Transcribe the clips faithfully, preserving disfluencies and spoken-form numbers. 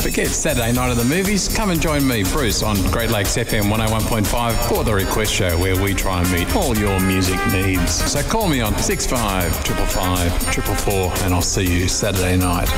forget Saturday night at the movies. Come and join me, Bruce, on Great Lakes F M one oh one point five for The Request Show, where we try and meet all your music needs. So call me on six five five five five four four and I'll see you Saturday night.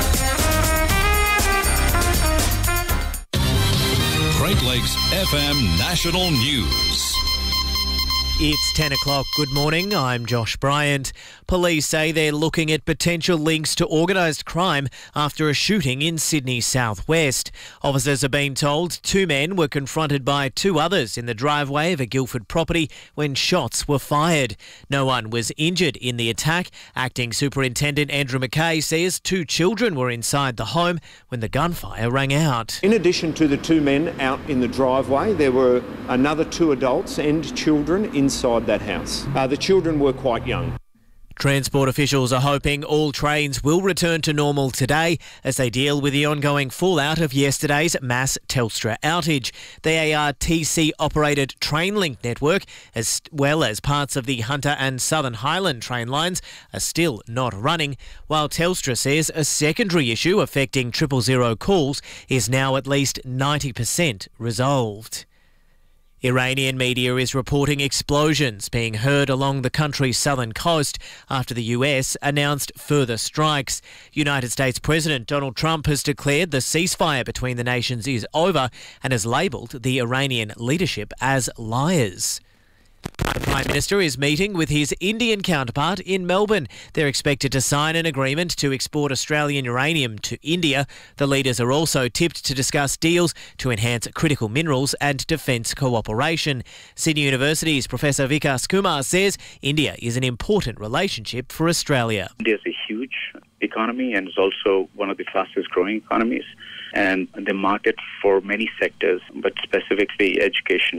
Great Lakes F M National News. It's ten o'clock. Good morning. I'm Josh Bryant. Police say they're looking at potential links to organised crime after a shooting in Sydney's southwest. Officers have been told two men were confronted by two others in the driveway of a Guildford property when shots were fired. No one was injured in the attack. Acting Superintendent Andrew McKay says two children were inside the home when the gunfire rang out. In addition to the two men out in the driveway, there were another two adults and children in inside that house. Uh, the children were quite young. Transport officials are hoping all trains will return to normal today as they deal with the ongoing fallout of yesterday's mass Telstra outage. The A R T C-operated Trainlink network, as well as parts of the Hunter and Southern Highland train lines, are still not running, while Telstra says a secondary issue affecting triple zero calls is now at least ninety percent resolved. Iranian media is reporting explosions being heard along the country's southern coast after the U S announced further strikes. United States President Donald Trump has declared the ceasefire between the nations is over and has labelled the Iranian leadership as liars. The Prime Minister is meeting with his Indian counterpart in Melbourne. They're expected to sign an agreement to export Australian uranium to India. The leaders are also tipped to discuss deals to enhance critical minerals and defence cooperation. Sydney University's Professor Vikas Kumar says India is an important relationship for Australia. India is a huge economy and is also one of the fastest growing economies, and the market for many sectors, but specifically education,